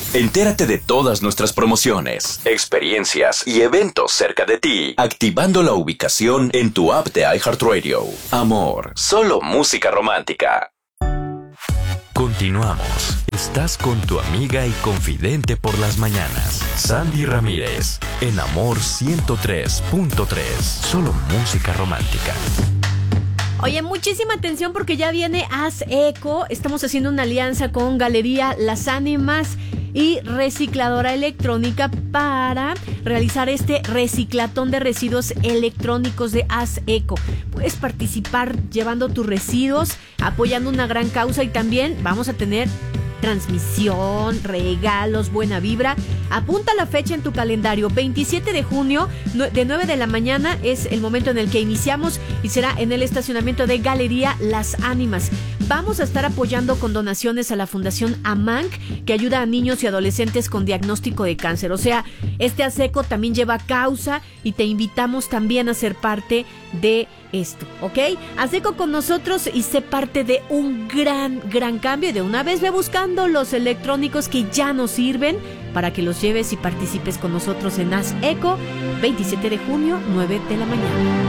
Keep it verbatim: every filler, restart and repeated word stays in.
Entérate de todas nuestras promociones, experiencias y eventos cerca de ti, activando la ubicación en tu app de iHeartRadio. Amor, solo música romántica. Continuamos. Estás con tu amiga y confidente por las mañanas, Sandy Ramírez, en Amor ciento tres punto tres. Solo música romántica. Oye, muchísima atención porque ya viene Haz Eco. Estamos haciendo una alianza con Galería Las Ánimas y Recicladora Electrónica para realizar este reciclatón de residuos electrónicos de Haz Eco. Puedes participar llevando tus residuos, apoyando una gran causa, y también vamos a tener transmisión, regalos, buena vibra. Apunta la fecha en tu calendario, veintisiete de junio, de nueve de la mañana es el momento en el que iniciamos y será en el estacionamiento de Galería Las Ánimas. Vamos a estar apoyando con donaciones a la Fundación AMANC, que ayuda a niños y adolescentes con diagnóstico de cáncer. O sea, este Haz Eco también lleva causa y te invitamos también a ser parte de esto, ¿ok? Haz Eco con nosotros y sé parte de un gran, gran cambio. Y de una vez ve buscando los electrónicos que ya nos sirven para que los lleves y participes con nosotros en Haz Eco, veintisiete de junio, nueve de la mañana.